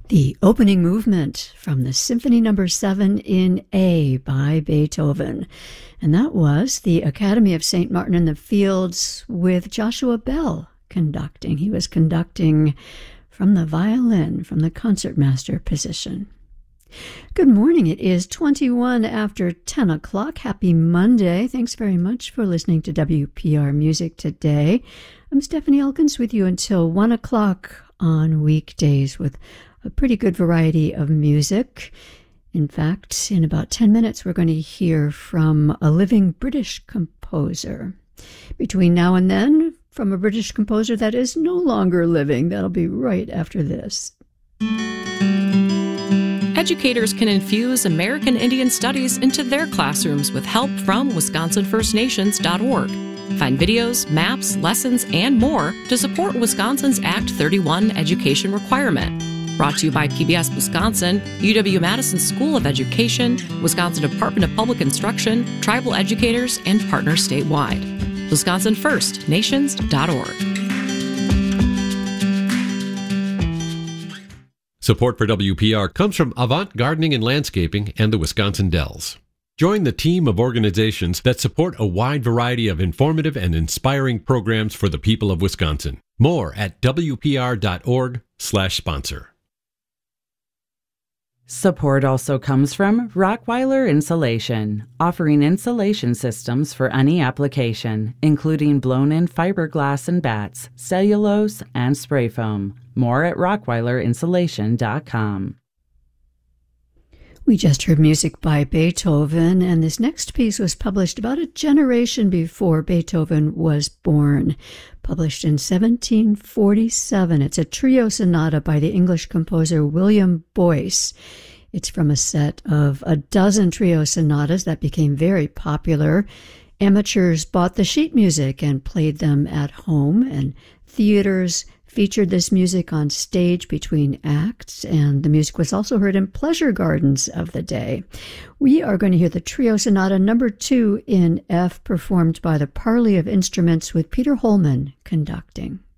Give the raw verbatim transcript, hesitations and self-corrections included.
The opening movement from the Symphony Number seven in A by Beethoven. And that was the Academy of Saint Martin in the Fields with Joshua Bell conducting. He was conducting from the violin, from the concertmaster position. Good morning. It is twenty-one after ten o'clock. Happy Monday. Thanks very much for listening to W P R Music today. I'm Stephanie Elkins with you until one o'clock on weekdays with a pretty good variety of music. In fact, in about ten minutes, we're going to hear from a living British composer. Between now and then, from a British composer that is no longer living. That'll be right after this. Educators can infuse American Indian Studies into their classrooms with help from Wisconsin First Nations dot org. Find videos, maps, lessons, and more to support Wisconsin's Act thirty-one education requirement. Brought to you by P B S Wisconsin, U W-Madison School of Education, Wisconsin Department of Public Instruction, tribal educators, and partners statewide. Wisconsin First Nations dot org. Support for W P R comes from Avant Gardening and Landscaping and the Wisconsin Dells. Join the team of organizations that support a wide variety of informative and inspiring programs for the people of Wisconsin. More at W P R dot org slash sponsor. Support also comes from Rockweiler Insulation, offering insulation systems for any application, including blown-in fiberglass and bats, cellulose, and spray foam. More at rockweiler insulation dot com. We just heard music by Beethoven, and this next piece was published about a generation before Beethoven was born. Published in seventeen forty-seven. It's a trio sonata by the English composer William Boyce. It's from a set of a dozen trio sonatas that became very popular. Amateurs bought the sheet music and played them at home, and theaters featured this music on stage between acts, and the music was also heard in pleasure gardens of the day. We are going to hear the Trio Sonata number two in F, performed by the Parley of Instruments with Peter Holman conducting.